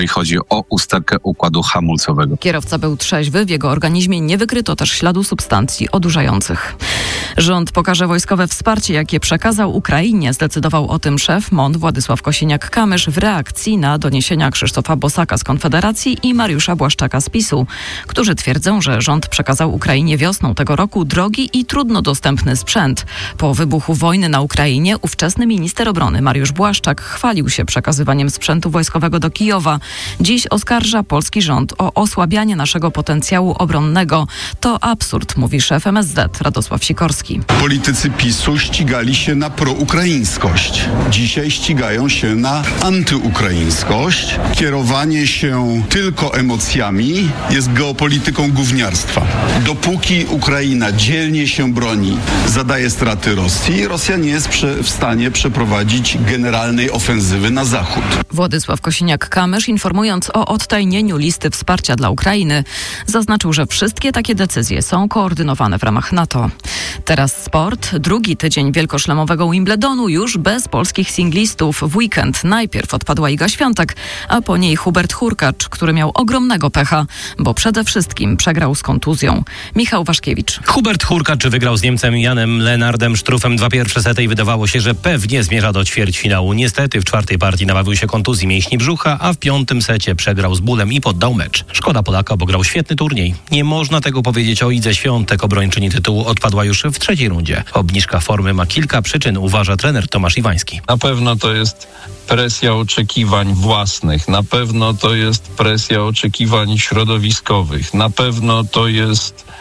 jeżeli chodzi o usterkę układu hamulcowego. Kierowca był trzeźwy, w jego organizmie nie wykryto też śladu substancji odurzających. Rząd pokaże wojskowe wsparcie, jakie przekazał Ukrainie. Zdecydował o tym szef MON Władysław Kosiniak-Kamysz w reakcji na doniesienia Krzysztofa Bosaka z Konfederacji i Mariusza Błaszczaka z PiS-u, którzy twierdzą, że rząd przekazał Ukrainie wiosną tego roku drogi i trudno dostępny sprzęt. Po wybuchu wojny na Ukrainie ówczesny minister obrony Mariusz Błaszczak chwalił się przekazywaniem sprzętu wojskowego do Kijowa. Dziś oskarża polski rząd o osłabianie naszego potencjału obronnego. To absurd, mówi szef MSZ Radosław Sikorski. Politycy PiS-u ścigali się na proukraińskość. Dzisiaj ścigają się na antyukraińskość. Kierowanie się tylko emocjami jest geopolityką gówniarstwa. Dopóki Ukraina dzielnie się broni, zadaje straty Rosji, Rosja nie jest w stanie przeprowadzić generalnej ofensywy na zachód. Władysław Kosiniak-Kamysz, informując o odtajnieniu listy wsparcia dla Ukrainy, zaznaczył, że wszystkie takie decyzje są koordynowane w ramach NATO. Teraz sport. Drugi tydzień wielkoszlemowego Wimbledonu już bez polskich singlistów. W weekend najpierw odpadła Iga Świątek, a po niej Hubert Hurkacz, który miał ogromnego pecha, bo przede wszystkim przegrał z kontuzją. Michał Waszkiewicz. Hubert Hurkacz wygrał z Niemcem Janem Lenardem Struffem 2 pierwsze sety i wydawało się, że pewnie zmierza do ćwierćfinału. Niestety w czwartej partii nabawił się kontuzji mięśni brzucha, a w piątym secie przegrał z bólem i poddał mecz. Szkoda Polaka, bo grał świetny turniej. Nie można tego powiedzieć o Idze Świątek. Obrończyni tytułu odpadła już w trzeciej rundzie. Obniżka formy ma kilka przyczyn, uważa trener Tomasz Iwański. Na pewno to jest presja oczekiwań własnych, na pewno to jest presja oczekiwań środowiskowych, na pewno to jest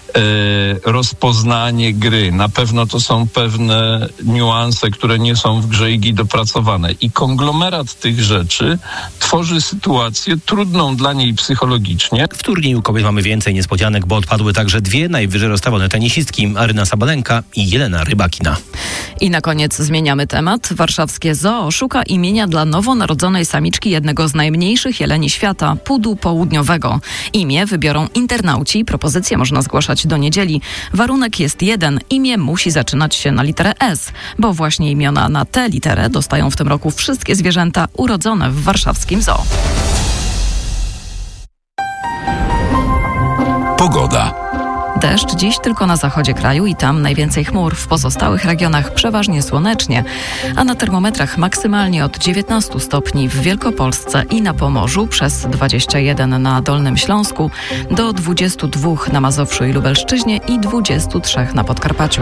rozpoznanie gry. Na pewno to są pewne niuanse, które nie są w grze Igi dopracowane. I konglomerat tych rzeczy tworzy sytuację trudną dla niej psychologicznie. W turnieju kobiet mamy więcej niespodzianek, bo odpadły także dwie najwyżej rozstawione tenisistki, Aryna Sabalenka i Jelena Rybakina. I na koniec zmieniamy temat. Warszawskie Zoo szuka imienia dla nowonarodzonej samiczki jednego z najmniejszych jeleni świata, pudu południowego. Imię wybiorą internauci. Propozycje można zgłaszać do niedzieli. Warunek jest jeden. Imię musi zaczynać się na literę S, bo właśnie imiona na tę literę dostają w tym roku wszystkie zwierzęta urodzone w warszawskim zoo. Pogoda. Deszcz dziś tylko na zachodzie kraju i tam najwięcej chmur. W pozostałych regionach przeważnie słonecznie, a na termometrach maksymalnie od 19 stopni w Wielkopolsce i na Pomorzu, przez 21 na Dolnym Śląsku, do 22 na Mazowszu i Lubelszczyźnie i 23 na Podkarpaciu.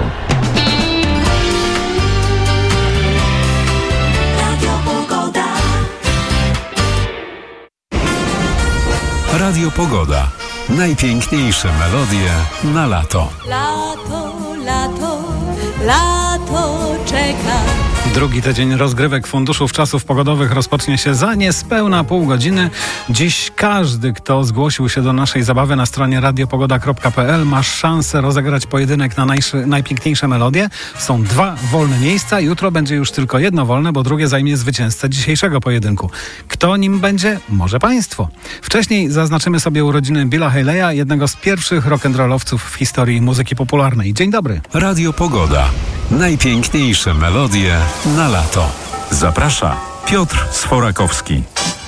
Radio Pogoda. Najpiękniejsze melodie na lato. Lato, lato, lato czeka. Drugi tydzień rozgrywek funduszów czasów pogodowych rozpocznie się za niespełna pół godziny. Dziś każdy, kto zgłosił się do naszej zabawy na stronie radiopogoda.pl, ma szansę rozegrać pojedynek na najpiękniejsze melodie. Są 2 wolne miejsca. Jutro będzie już tylko jedno wolne, bo drugie zajmie zwycięzcę dzisiejszego pojedynku. Kto nim będzie? Może państwo. Wcześniej zaznaczymy sobie urodziny Billa Haley'a, jednego z pierwszych rock'n'rollowców w historii muzyki popularnej. Dzień dobry. Radio Pogoda. Najpiękniejsze melodie na lato. Zaprasza Piotr Sforakowski.